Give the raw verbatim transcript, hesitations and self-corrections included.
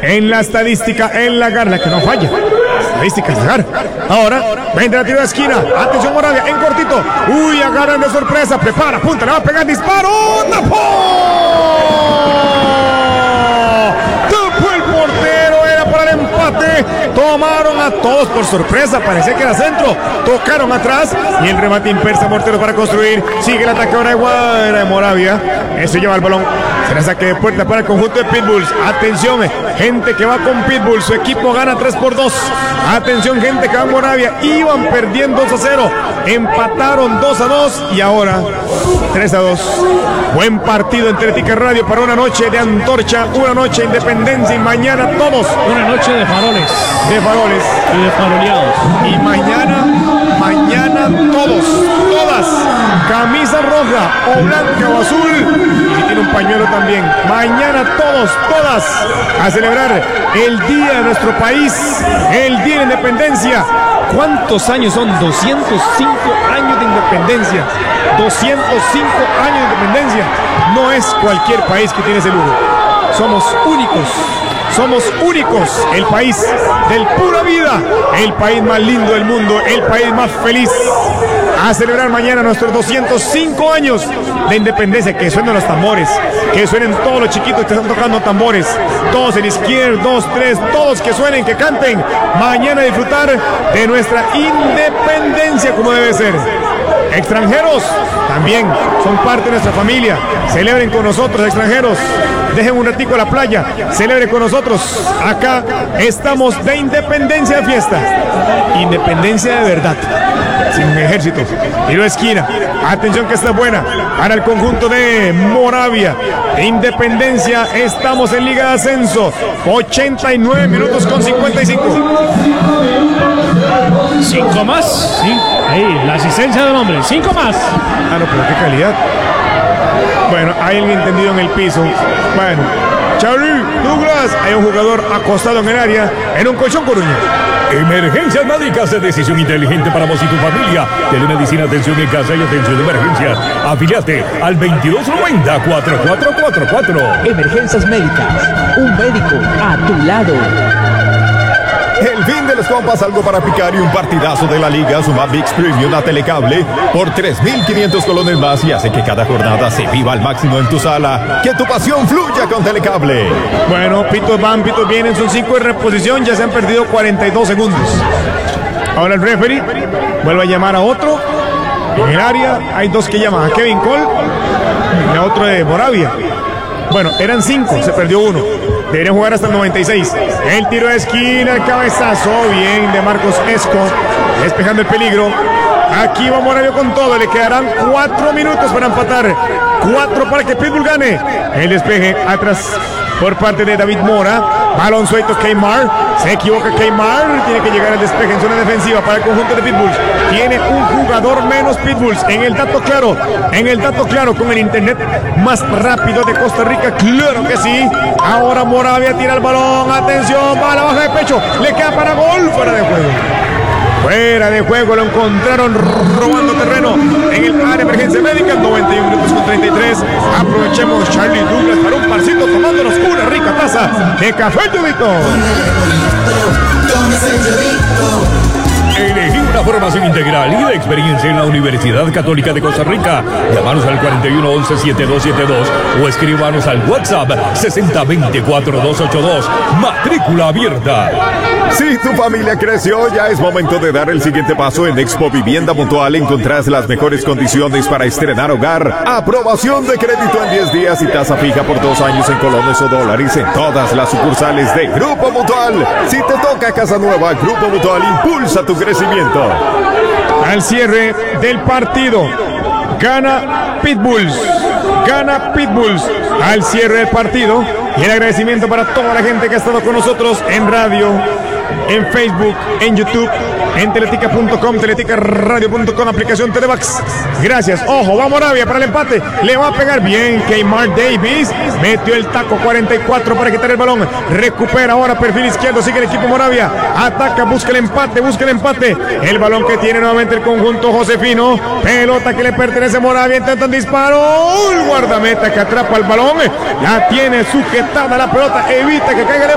en la estadística, en la garra, que no falla. Estadística es la garra. Ahora, vendrá tiro de esquina. Atención Moravia, en cortito. Uy, agarran de sorpresa. Prepara, punta, le va a pegar disparo. ¡Tapó! ¡Tapó el portero! Era para el empate. Tomaron a todos por sorpresa. Parecía que era centro. Tocaron atrás. Y el remate impersa Mortero para construir. Sigue el ataque ahora de Guadalajara de Moravia. Eso lleva el balón. Será saque de puerta para el conjunto de Pitbulls. Atención, gente que va con Pitbull. Su equipo gana tres por dos. Atención, gente que va en Moravia. Iban perdiendo dos a cero. Empataron dos a dos. Y ahora tres a dos. Buen partido en Teletica Radio para una noche de antorcha. Una noche de independencia. Y mañana todos. Una noche de faroles. De faroles. Y de faroleados. Y mañana, mañana todos. Todas. Camisa roja o blanca o azul. Y tiene un pañuelo también. Mañana todos, todas, a celebrar el día de nuestro país, el día de independencia. ¿Cuántos años son? doscientos cinco años de independencia. doscientos cinco años de independencia. No es cualquier país que tiene ese lujo. Somos únicos. Somos únicos. El país del pura vida. El país más lindo del mundo. El país más feliz. A celebrar mañana nuestros doscientos cinco años de independencia. Que suenen los tambores, que suenen todos los chiquitos que están tocando tambores, todos en izquierda, dos, tres, todos que suenen, que canten. Mañana disfrutar de nuestra independencia como debe ser. Extranjeros también son parte de nuestra familia. Celebren con nosotros, extranjeros. Dejen un ratico la playa, celebren con nosotros. Acá estamos de independencia de fiesta. Independencia de verdad. Sin ejército. Tiro de esquina. Atención que está buena para el conjunto de Moravia. Independencia, estamos en Liga de Ascenso. ochenta y nueve minutos con cincuenta y cinco. Cinco más. Sí. Ahí, la asistencia del hombre. Cinco más. Ah, no, pero qué calidad. Bueno, hay alguien tendido en el piso. Bueno, Charlie Douglas, hay un jugador acostado en el área, en un colchón Coruña. Emergencias médicas de decisión inteligente para vos y tu familia. Telemedicina, atención en casa y atención de emergencias. Afiliate al veintidós noventa, cuarenta y cuatro cuarenta y cuatro. Emergencias médicas. Un médico a tu lado. El fin de los compas, algo para picar y un partidazo de la liga. Suma ViX Premium a Telecable por tres mil quinientos colones más y hace que cada jornada se viva al máximo en tu sala. Que tu pasión fluya con Telecable. Bueno, pitos van, pitos vienen, son cinco en reposición, ya se han perdido cuarenta y dos segundos. Ahora el referee vuelve a llamar a otro. En el área hay dos que llaman, a Kevin Cole y a otro de Moravia. Bueno, eran cinco, se perdió uno. Deberían jugar hasta el noventa y seis. El tiro de esquina, el cabezazo. Bien de Marcos Esco. Despejando el peligro. Aquí va Moravia con todo. Le quedarán cuatro minutos para empatar. Cuatro para que Pitbull gane. El despeje atrás por parte de David Mora. Balón suelto Keymar. Se equivoca Keymar. Tiene que llegar el despeje en zona defensiva para el conjunto de Pitbulls. Tiene un jugador menos Pitbulls. En el dato claro. En el dato claro con el internet más rápido de Costa Rica. Claro que sí. Ahora Moravia tira el balón. Atención. Va a la baja de pecho. Le queda para gol. Fuera de juego. Fuera de juego, lo encontraron robando terreno en el área de emergencia médica. noventa y uno minutos con treinta y tres. Aprovechemos Charlie Douglas para un parcito tomándonos una rica taza de café Yubito. Elegí una formación integral y de experiencia en la Universidad Católica de Costa Rica. Llámanos al cuarenta y uno once setenta y dos setenta y dos o escríbanos al WhatsApp sesenta veinte cuarenta y dos ochenta y dos. Matrícula abierta. Si tu familia creció, ya es momento de dar el siguiente paso. En Expo Vivienda Mutual encontrás las mejores condiciones para estrenar hogar. Aprobación de crédito en diez días y tasa fija por dos años en colones o dólares en todas las sucursales de Grupo Mutual. Si te toca casa nueva, Grupo Mutual impulsa tu crecimiento. Al cierre del partido, gana Pitbulls. Gana Pitbulls al cierre del partido. Y el agradecimiento para toda la gente que ha estado con nosotros en radio, en Facebook, en YouTube, en teletica punto com, teletica radio punto com, aplicación Televax. Gracias. Ojo, va Moravia para el empate. Le va a pegar bien Keymar Davis. Metió el taco cuarenta y cuatro para quitar el balón. Recupera ahora perfil izquierdo. Sigue el equipo Moravia. Ataca, busca el empate, busca el empate. El balón que tiene nuevamente el conjunto Josefino. Pelota que le pertenece a Moravia. Intentan disparo. El guardameta que atrapa el balón. La tiene sujetada la pelota. Evita que caiga el